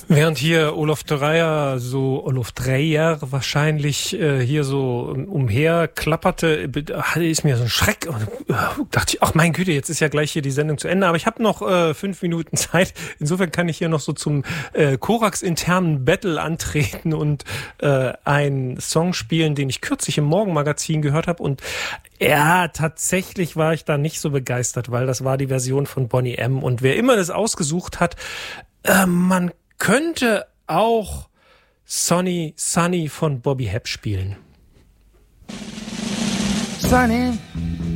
Während hier Olof Dreyer wahrscheinlich hier so umher klapperte, ist mir so ein Schreck und dachte ich, ach mein Güte, jetzt ist ja gleich hier die Sendung zu Ende, aber ich habe noch 5 Minuten Zeit. Insofern kann ich hier noch so zum Korax-internen Battle antreten und einen Song spielen, den ich kürzlich im Morgenmagazin gehört habe, und ja, tatsächlich war ich da nicht so begeistert, weil das war die Version von Boney M. Und wer immer das ausgesucht hat, man könnte auch Sunny von Bobby Hebb spielen. Sunny,